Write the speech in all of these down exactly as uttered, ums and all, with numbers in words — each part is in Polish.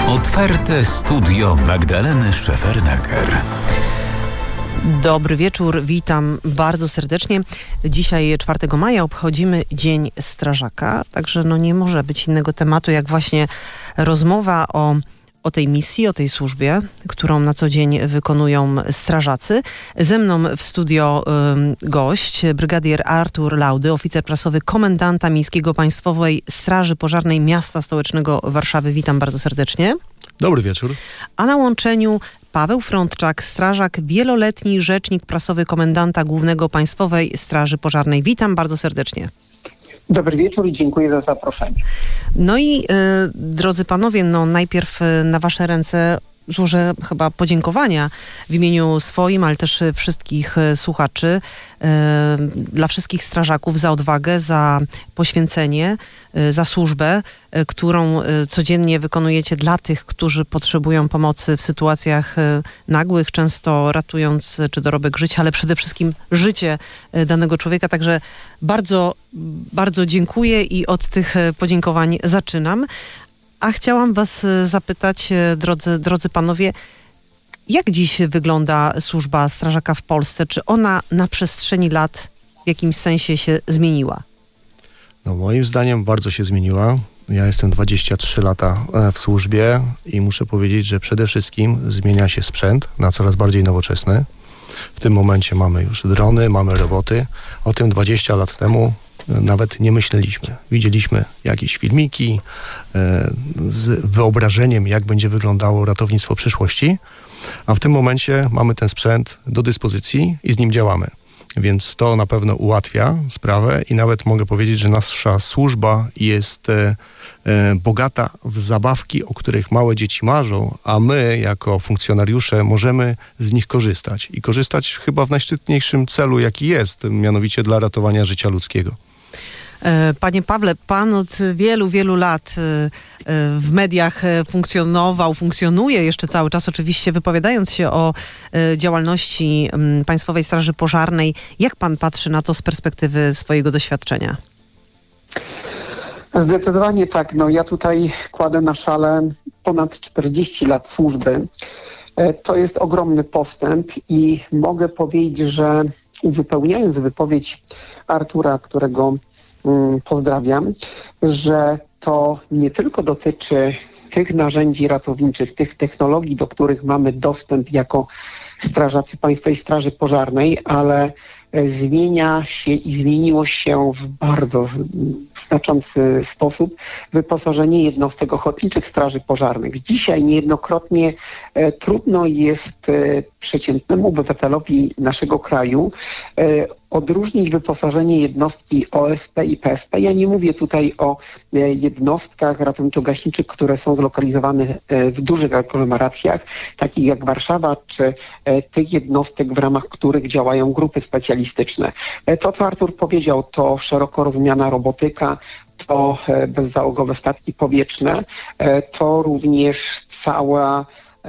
Otwarte studio Magdaleny Szefernaker. Dobry wieczór, witam bardzo serdecznie. Dzisiaj czwartego maja obchodzimy Dzień Strażaka, także no nie może być innego tematu jak właśnie rozmowa o, o tej misji, o tej służbie, którą na co dzień wykonują strażacy. Ze mną w studio y, gość, brygadier Artur Laudy, oficer prasowy komendanta Miejskiego Państwowej Straży Pożarnej Miasta Stołecznego Warszawy. Witam bardzo serdecznie. Dobry wieczór. A na łączeniu Paweł Frądczak, strażak, wieloletni rzecznik prasowy komendanta głównego Państwowej Straży Pożarnej. Witam bardzo serdecznie. Dobry wieczór i dziękuję za zaproszenie. No i y, drodzy panowie, no najpierw y, na wasze ręce złożę chyba podziękowania w imieniu swoim, ale też wszystkich słuchaczy, y, dla wszystkich strażaków za odwagę, za poświęcenie, y, za służbę, y, którą y, codziennie wykonujecie dla tych, którzy potrzebują pomocy w sytuacjach y, nagłych, często ratując y, czy dorobek życia, ale przede wszystkim życie y, danego człowieka. Także bardzo, bardzo dziękuję i od tych y, podziękowań zaczynam. A chciałam was zapytać, drodzy, drodzy panowie, jak dziś wygląda służba strażaka w Polsce? Czy ona na przestrzeni lat w jakimś sensie się zmieniła? No moim zdaniem bardzo się zmieniła. Ja jestem dwadzieścia trzy lata w służbie i muszę powiedzieć, że przede wszystkim zmienia się sprzęt na coraz bardziej nowoczesny. W tym momencie mamy już drony, mamy roboty. O tym dwadzieścia lat temu nawet nie myśleliśmy. Widzieliśmy jakieś filmiki e, z wyobrażeniem, jak będzie wyglądało ratownictwo przyszłości, a w tym momencie mamy ten sprzęt do dyspozycji i z nim działamy. Więc to na pewno ułatwia sprawę i nawet mogę powiedzieć, że nasza służba jest e, e, bogata w zabawki, o których małe dzieci marzą, a my jako funkcjonariusze możemy z nich korzystać. I korzystać chyba w najszczytniejszym celu, jaki jest, mianowicie dla ratowania życia ludzkiego. Panie Pawle, pan od wielu, wielu lat w mediach funkcjonował, funkcjonuje jeszcze cały czas, oczywiście wypowiadając się o działalności Państwowej Straży Pożarnej. Jak pan patrzy na to z perspektywy swojego doświadczenia? Zdecydowanie tak. No, ja tutaj kładę na szale ponad czterdzieści lat służby. To jest ogromny postęp i mogę powiedzieć, że uzupełniając wypowiedź Artura, którego pozdrawiam, że to nie tylko dotyczy tych narzędzi ratowniczych, tych technologii, do których mamy dostęp jako strażacy Państwowej Straży Pożarnej, ale zmienia się i zmieniło się w bardzo znaczący sposób wyposażenie jednostek ochotniczych straży pożarnych. Dzisiaj niejednokrotnie e, trudno jest e, przeciętnemu obywatelowi naszego kraju e, odróżnić wyposażenie jednostki O S P i P S P. Ja nie mówię tutaj o e, jednostkach ratowniczo-gaśniczych, które są zlokalizowane e, w dużych aglomeracjach, takich jak Warszawa, czy e, tych jednostek, w ramach których działają grupy specjalistyczne. To, co Artur powiedział, to szeroko rozumiana robotyka, to bezzałogowe statki powietrzne, to również cała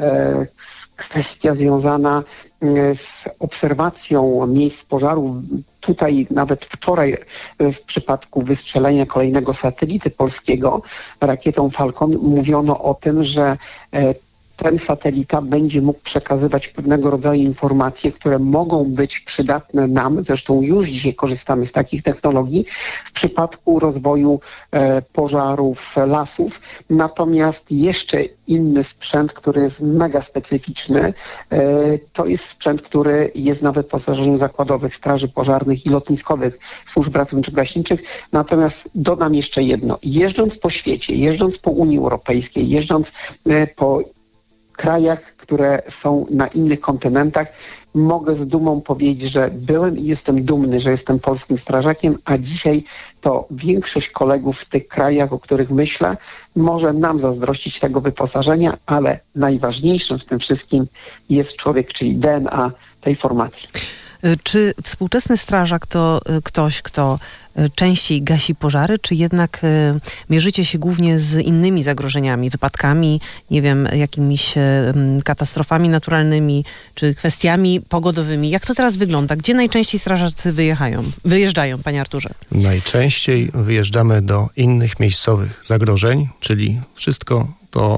kwestia związana z obserwacją miejsc pożarów. Tutaj nawet wczoraj w przypadku wystrzelenia kolejnego satelity polskiego rakietą Falcon mówiono o tym, że ten satelita będzie mógł przekazywać pewnego rodzaju informacje, które mogą być przydatne nam, zresztą już dzisiaj korzystamy z takich technologii, w przypadku rozwoju e, pożarów lasów. Natomiast jeszcze inny sprzęt, który jest mega specyficzny, e, to jest sprzęt, który jest na wyposażeniu zakładowych straży pożarnych i lotniskowych służb ratowniczo-gaśniczych. Natomiast dodam jeszcze jedno. Jeżdżąc po świecie, jeżdżąc po Unii Europejskiej, jeżdżąc e, po krajach, które są na innych kontynentach, mogę z dumą powiedzieć, że byłem i jestem dumny, że jestem polskim strażakiem, a dzisiaj to większość kolegów w tych krajach, o których myślę, może nam zazdrościć tego wyposażenia, ale najważniejszym w tym wszystkim jest człowiek, czyli D N A tej formacji. Czy współczesny strażak to ktoś, kto częściej gasi pożary, czy jednak mierzycie się głównie z innymi zagrożeniami, wypadkami, nie wiem, jakimiś katastrofami naturalnymi, czy kwestiami pogodowymi? Jak to teraz wygląda? Gdzie najczęściej strażacy wyjechają, wyjeżdżają, panie Arturze? Najczęściej wyjeżdżamy do innych miejscowych zagrożeń, czyli wszystko to,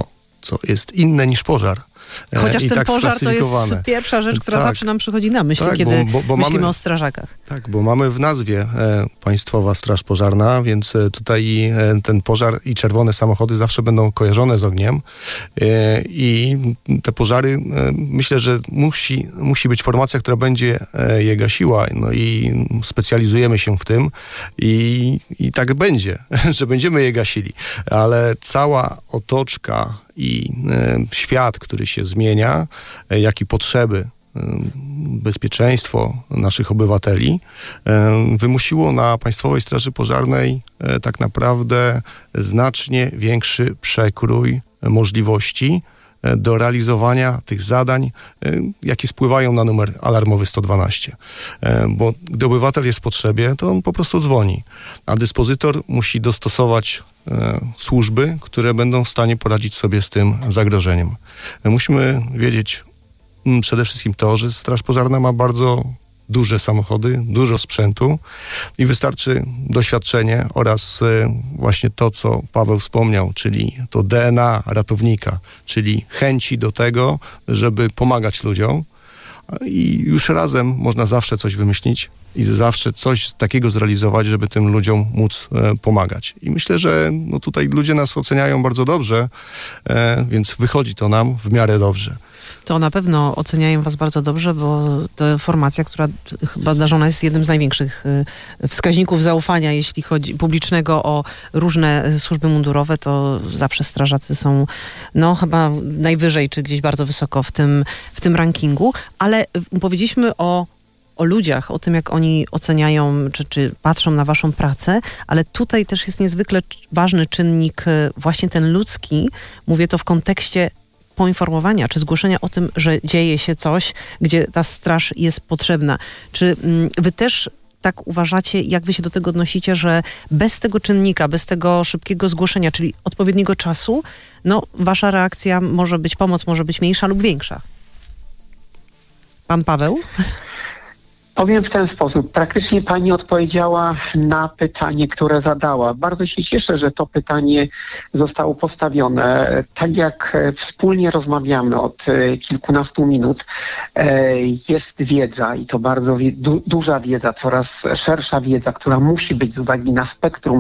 co jest inne niż pożar. Chociaż I ten tak pożar to jest pierwsza rzecz, która tak, zawsze nam przychodzi na myśl, tak, kiedy bo, bo, bo myślimy mamy, o strażakach. Tak, bo mamy w nazwie e, Państwowa Straż Pożarna, więc e, tutaj e, ten pożar i czerwone samochody zawsze będą kojarzone z ogniem e, i te pożary, e, myślę, że musi, musi być formacja, która będzie e, je gasiła, no i specjalizujemy się w tym i, i tak będzie, że będziemy je gasili, ale cała otoczka i e, świat, który się zmienia, e, jak i potrzeby, e, bezpieczeństwo naszych obywateli e, wymusiło na Państwowej Straży Pożarnej e, tak naprawdę znacznie większy przekrój możliwości e, do realizowania tych zadań, e, jakie spływają na numer alarmowy sto dwanaście. E, bo gdy obywatel jest w potrzebie, to on po prostu dzwoni, a dyspozytor musi dostosować służby, które będą w stanie poradzić sobie z tym zagrożeniem. Musimy wiedzieć przede wszystkim to, że Straż Pożarna ma bardzo duże samochody, dużo sprzętu i wystarczy doświadczenie oraz właśnie to, co Paweł wspomniał, czyli to D N A ratownika, czyli chęci do tego, żeby pomagać ludziom. I już razem można zawsze coś wymyślić i zawsze coś takiego zrealizować, żeby tym ludziom móc e, pomagać. I myślę, że no tutaj ludzie nas oceniają bardzo dobrze, e, więc wychodzi to nam w miarę dobrze. To na pewno oceniają was bardzo dobrze, bo to formacja, która chyba darzona jest jednym z największych wskaźników zaufania, jeśli chodzi publicznego o różne służby mundurowe, to zawsze strażacy są no chyba najwyżej, czy gdzieś bardzo wysoko w tym, w tym rankingu. Ale powiedzieliśmy o o ludziach, o tym, jak oni oceniają, czy, czy patrzą na waszą pracę, ale tutaj też jest niezwykle ważny czynnik, właśnie ten ludzki. Mówię to w kontekście poinformowania, czy zgłoszenia o tym, że dzieje się coś, gdzie ta straż jest potrzebna. Czy mm, wy też tak uważacie, jak wy się do tego odnosicie, że bez tego czynnika, bez tego szybkiego zgłoszenia, czyli odpowiedniego czasu, no wasza reakcja może być, pomoc może być mniejsza lub większa? Pan Paweł? Powiem w ten sposób. Praktycznie pani odpowiedziała na pytanie, które zadała. Bardzo się cieszę, że to pytanie zostało postawione. Tak jak wspólnie rozmawiamy od kilkunastu minut, jest wiedza i to bardzo du- duża wiedza, coraz szersza wiedza, która musi być z uwagi na spektrum,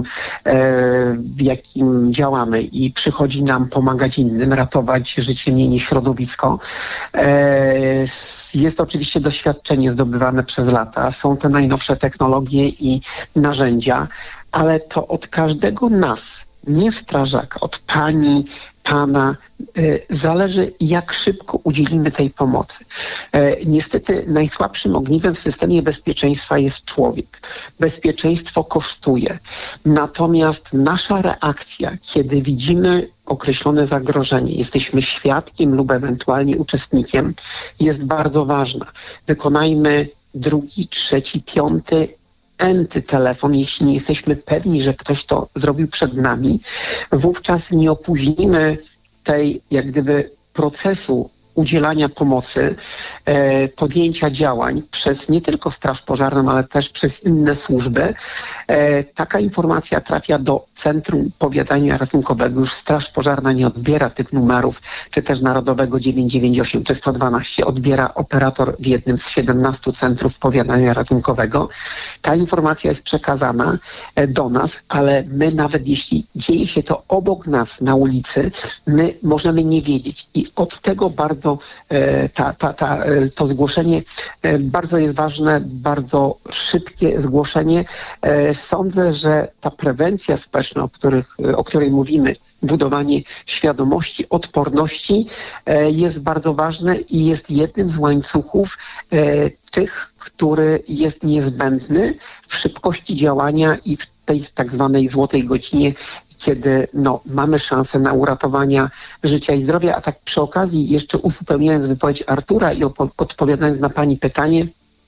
w jakim działamy i przychodzi nam pomagać innym, ratować życie, mienie, środowisko. Jest oczywiście doświadczenie zdobywane przez lata, są te najnowsze technologie i narzędzia, ale to od każdego nas, nie strażaka, od pani, pana, y, zależy, jak szybko udzielimy tej pomocy. Y, niestety najsłabszym ogniwem w systemie bezpieczeństwa jest człowiek. Bezpieczeństwo kosztuje. Natomiast nasza reakcja, kiedy widzimy określone zagrożenie, jesteśmy świadkiem lub ewentualnie uczestnikiem, jest bardzo ważna. Wykonajmy drugi, trzeci, piąty enty telefon, jeśli nie jesteśmy pewni, że ktoś to zrobił przed nami, wówczas nie opóźnimy tej jak gdyby procesu udzielania pomocy, e, podjęcia działań przez nie tylko Straż Pożarną, ale też przez inne służby. E, taka informacja trafia do Centrum Powiadamia Ratunkowego. Już Straż Pożarna nie odbiera tych numerów, czy też Narodowego dziewięćset dziewięćdziesiąt osiem czy sto dwanaście. Odbiera operator w jednym z siedemnastu Centrów Powiadamia Ratunkowego. Ta informacja jest przekazana e, do nas, ale my nawet jeśli dzieje się to obok nas na ulicy, my możemy nie wiedzieć. I od tego bardzo Ta, ta, ta, to zgłoszenie bardzo jest ważne, bardzo szybkie zgłoszenie. Sądzę, że ta prewencja społeczna, o, których, o której mówimy, budowanie świadomości, odporności jest bardzo ważne i jest jednym z łańcuchów tych, który jest niezbędny w szybkości działania i w tej tak zwanej złotej godzinie, kiedy no, mamy szansę na uratowanie życia i zdrowia. A tak przy okazji, jeszcze uzupełniając wypowiedź Artura i opo- odpowiadając na pani pytanie,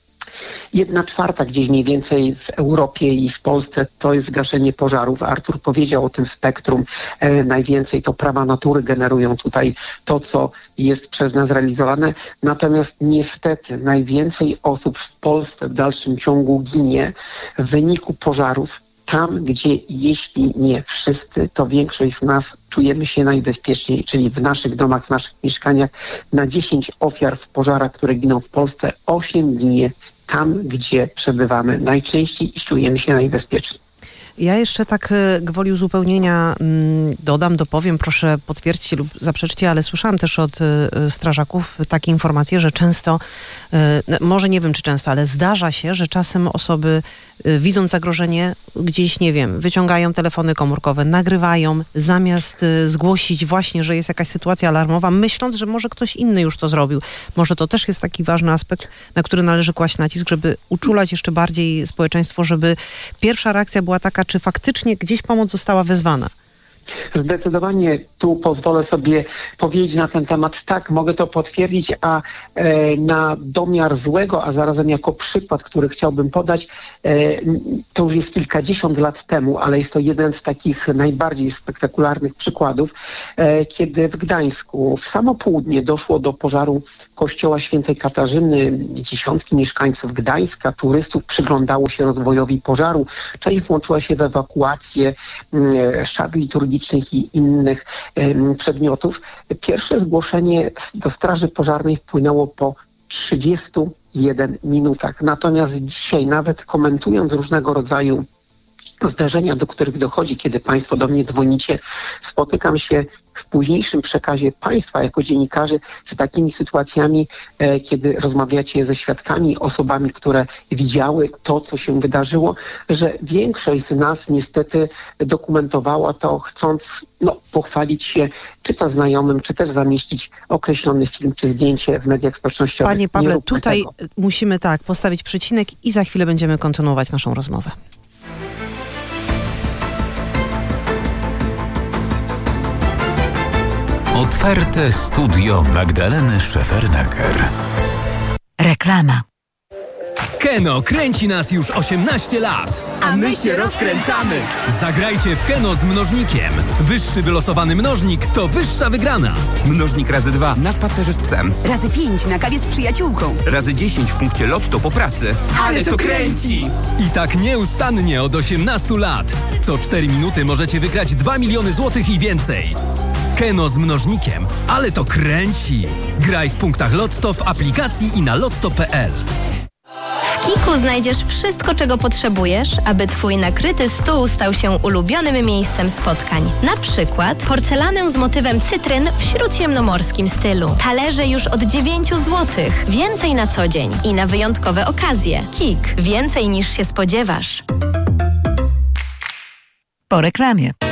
jedna czwarta gdzieś mniej więcej w Europie i w Polsce to jest gaszenie pożarów. Artur powiedział o tym spektrum. E, najwięcej to prawa natury generują tutaj to, co jest przez nas realizowane. Natomiast niestety najwięcej osób w Polsce w dalszym ciągu ginie w wyniku pożarów tam, gdzie jeśli nie wszyscy, to większość z nas czujemy się najbezpieczniej, czyli w naszych domach, w naszych mieszkaniach. Na dziesięć ofiar w pożarach, które giną w Polsce, osiem ginie tam, gdzie przebywamy najczęściej i czujemy się najbezpieczniej. Ja jeszcze tak gwoli uzupełnienia dodam, dopowiem, proszę potwierdźcie lub zaprzeczcie, ale słyszałam też od strażaków takie informacje, że często, może nie wiem czy często, ale zdarza się, że czasem osoby widząc zagrożenie gdzieś, nie wiem, wyciągają telefony komórkowe, nagrywają, zamiast zgłosić właśnie, że jest jakaś sytuacja alarmowa, myśląc, że może ktoś inny już to zrobił. Może to też jest taki ważny aspekt, na który należy kłaść nacisk, żeby uczulać jeszcze bardziej społeczeństwo, żeby pierwsza reakcja była taka, czy faktycznie gdzieś pomoc została wezwana. Zdecydowanie tu pozwolę sobie powiedzieć na ten temat. Tak, mogę to potwierdzić, a e, na domiar złego, a zarazem jako przykład, który chciałbym podać, e, to już jest kilkadziesiąt lat temu, ale jest to jeden z takich najbardziej spektakularnych przykładów, e, kiedy w Gdańsku w samo południe doszło do pożaru kościoła świętej Katarzyny. Dziesiątki mieszkańców Gdańska, turystów przyglądało się rozwojowi pożaru. Część włączyła się w ewakuację e, szat liturgicznych i innych um, przedmiotów. Pierwsze zgłoszenie do Straży Pożarnej wpłynęło po trzydziestu jeden minutach. Natomiast dzisiaj, nawet komentując różnego rodzaju zdarzenia, do których dochodzi, kiedy Państwo do mnie dzwonicie, spotykam się w późniejszym przekazie Państwa jako dziennikarzy z takimi sytuacjami, e, kiedy rozmawiacie ze świadkami, osobami, które widziały to, co się wydarzyło, że większość z nas niestety dokumentowała to, chcąc no, pochwalić się czy to znajomym, czy też zamieścić określony film, czy zdjęcie w mediach społecznościowych. Panie Pawle, tutaj tego. musimy tak postawić przecinek i za chwilę będziemy kontynuować naszą rozmowę. Otwarte studio Magdaleny Szefernaker. Reklama. Keno kręci nas już osiemnaście lat. A my się rozkręcamy. Zagrajcie w Keno z mnożnikiem. Wyższy wylosowany mnożnik to wyższa wygrana. Mnożnik razy dwa na spacerze z psem. Razy pięć na kawie z przyjaciółką. Razy dziesięć w punkcie Lotto po pracy. Ale to kręci! I tak nieustannie od osiemnastu lat. Co cztery minuty możecie wygrać dwa miliony złotych i więcej. Keno z mnożnikiem. Ale to kręci! Graj w punktach Lotto, w aplikacji i na lotto kropka p l. W Kiku znajdziesz wszystko, czego potrzebujesz, aby Twój nakryty stół stał się ulubionym miejscem spotkań. Na przykład porcelanę z motywem cytryn w śródziemnomorskim stylu. Talerze już od dziewięć złotych. Więcej na co dzień i na wyjątkowe okazje. Kik. Więcej niż się spodziewasz. Po reklamie.